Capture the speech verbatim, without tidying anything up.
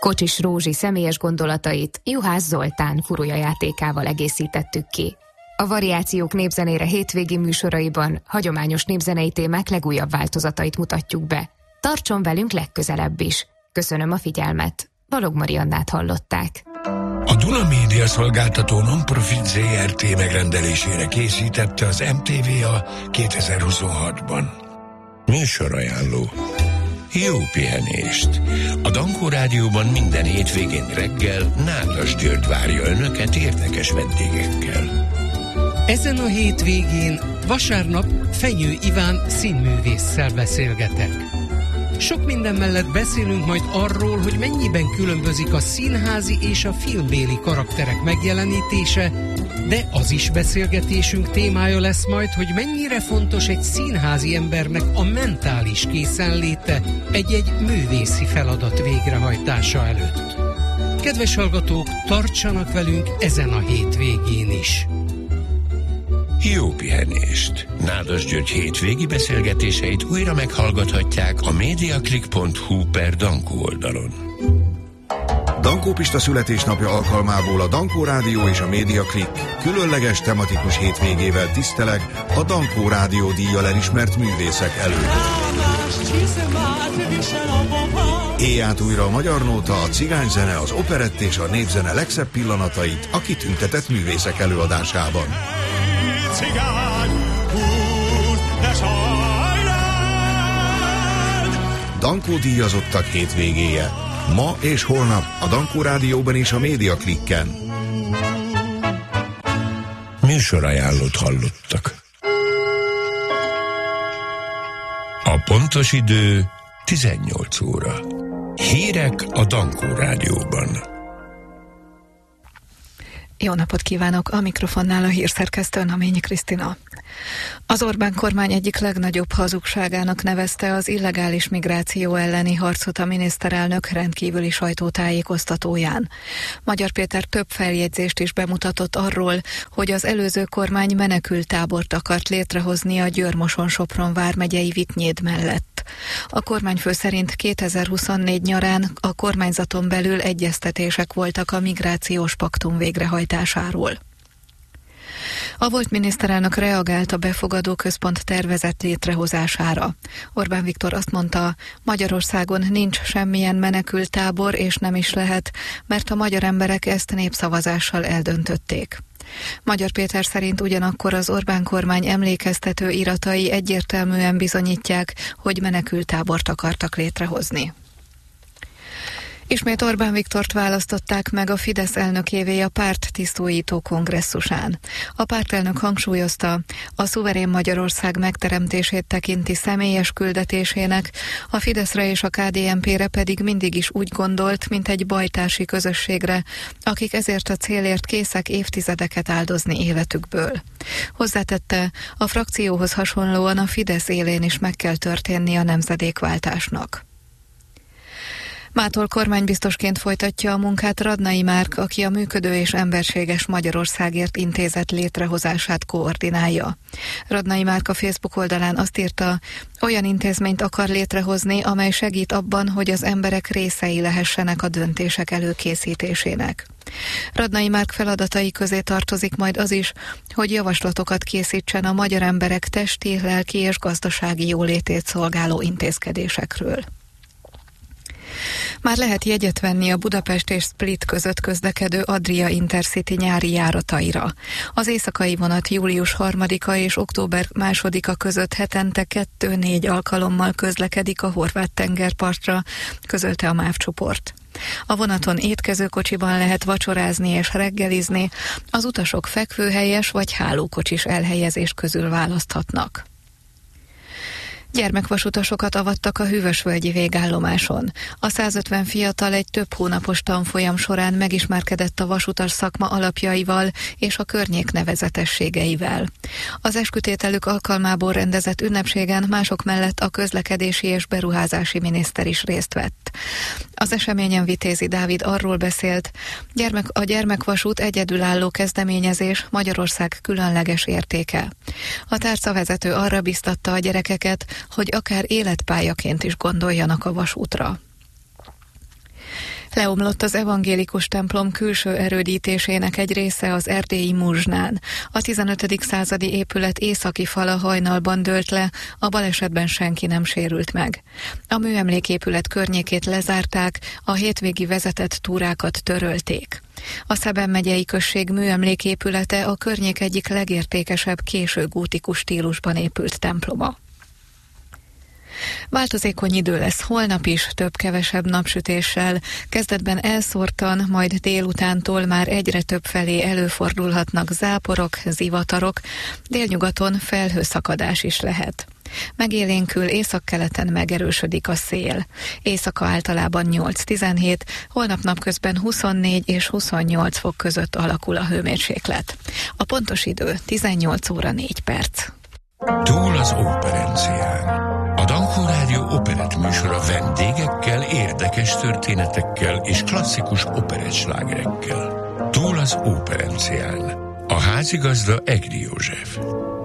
Kocsis Rózsi személyes gondolatait Juhász Zoltán furulyajátékával egészítettük ki. A Variációk népzenére hétvégi műsoraiban hagyományos népzenei témák legújabb változatait mutatjuk be. Tartson velünk legközelebb is. Köszönöm a figyelmet. Balogh Mariannát hallották. A Duna Média Szolgáltató Non-Profit zé er té megrendelésére készítette az em té vé a kétezer-huszonhatban. Műsorajánló. Jó pihenést! A Dankó Rádióban minden hétvégén reggel Nádas György várja önöket érdekes vendégekkel. Ezen a hétvégén vasárnap Fenyő Iván színművésszel beszélgetek. Sok minden mellett beszélünk majd arról, hogy mennyiben különbözik a színházi és a filmbéli karakterek megjelenítése, de az is beszélgetésünk témája lesz majd, hogy mennyire fontos egy színházi embernek a mentális készenléte egy-egy művészi feladat végrehajtása előtt. Kedves hallgatók, tartsanak velünk ezen a hétvégén is! Jó pihenést! Nádas György hétvégi beszélgetéseit újra meghallgathatják a mediaclick pont hu per Dankó oldalon. Dankó Pista születésnapja alkalmából a Dankó Rádió és a Mediaclick különleges tematikus hétvégével tiszteleg a Dankó Rádió díjjal elismert művészek előtt. Éjját újra a magyar nóta, a cigányzene, az operett és a népzene legszebb pillanatait a kitüntetett művészek előadásában. Dankó díjazottak hétvégéje. Ma és holnap a Dankó Rádióban és a Mediaclicken. Műsorajánlót hallottak. A pontos idő tizennyolc óra. Hírek a Dankó Rádióban. Jó napot kívánok! A mikrofonnál a hírszerkesztő Naményi Krisztina. Az Orbán kormány egyik legnagyobb hazugságának nevezte az illegális migráció elleni harcot a miniszterelnök rendkívüli sajtótájékoztatóján. Magyar Péter több feljegyzést is bemutatott arról, hogy az előző kormány menekülttábort akart létrehozni a Győr-Moson-Sopron vármegyei Vittnyéd mellett. A kormányfő szerint kétezer-huszonnégy nyarán a kormányzaton belül egyeztetések voltak a migrációs paktum végrehajtásáról. A volt miniszterelnök reagált a befogadó központ tervezett létrehozására. Orbán Viktor azt mondta, Magyarországon nincs semmilyen menekülttábor, és nem is lehet, mert a magyar emberek ezt népszavazással eldöntötték. Magyar Péter szerint ugyanakkor az Orbán kormány emlékeztető iratai egyértelműen bizonyítják, hogy menekülttábort akartak létrehozni. Ismét Orbán Viktort választották meg a Fidesz elnökévé a párt tisztújító kongresszusán. A pártelnök hangsúlyozta, a szuverén Magyarország megteremtését tekinti személyes küldetésének, a Fideszre és a ká dé en pére pedig mindig is úgy gondolt, mint egy bajtársi közösségre, akik ezért a célért készek évtizedeket áldozni életükből. Hozzátette, a frakcióhoz hasonlóan a Fidesz élén is meg kell történni a nemzedékváltásnak. Mától kormánybiztosként folytatja a munkát Radnai Márk, aki a Működő és Emberséges Magyarországért intézet létrehozását koordinálja. Radnai Márk a Facebook oldalán azt írta, olyan intézményt akar létrehozni, amely segít abban, hogy az emberek részei lehessenek a döntések előkészítésének. Radnai Márk feladatai közé tartozik majd az is, hogy javaslatokat készítsen a magyar emberek testi, lelki és gazdasági jólétét szolgáló intézkedésekről. Már lehet jegyet venni a Budapest és Split között közlekedő Adria Intercity nyári járataira. Az éjszakai vonat július harmadika és október másodika között hetente kettő-négy alkalommal közlekedik a horvát tengerpartra, közölte a MÁV csoport. A vonaton étkezőkocsiban lehet vacsorázni és reggelizni, az utasok fekvőhelyes vagy hálókocsis elhelyezés közül választhatnak. Gyermekvasutasokat avattak a Hűvösvölgyi végállomáson. A százötven fiatal egy több hónapos tanfolyam során megismerkedett a vasutas szakma alapjaival és a környék nevezetességeivel. Az eskütételük alkalmából rendezett ünnepségen mások mellett a közlekedési és beruházási miniszter is részt vett. Az eseményen Vitézi Dávid arról beszélt, gyermek, a gyermekvasút egyedülálló kezdeményezés Magyarország különleges értéke. A tárcavezető arra biztatta a gyerekeket, hogy akár életpályaként is gondoljanak a vasútra. Leomlott az evangélikus templom külső erődítésének egy része az erdélyi Muzsnán. A tizenötödik századi épület északi fala hajnalban dőlt le, a balesetben senki nem sérült meg. A műemléképület környékét lezárták, a hétvégi vezetett túrákat törölték. A Szeben megyei község műemléképülete a környék egyik legértékesebb késő gótikus stílusban épült temploma. Változékony idő lesz holnap is, több-kevesebb napsütéssel. Kezdetben elszórtan, majd délutántól már egyre több felé előfordulhatnak záporok, zivatarok, délnyugaton felhőszakadás is lehet. Megélénkül, északkeleten megerősödik a szél. Éjszaka általában nyolc-tizenhét, holnap napközben huszonnégy és huszonnyolc fok között alakul a hőmérséklet. A pontos idő tizennyolc óra négy perc. Túl az operencián. A Dankó Rádió operett műsora vendégekkel, érdekes történetekkel és klasszikus operettslágerekkel. Túl az operencián. A házigazda Egri József.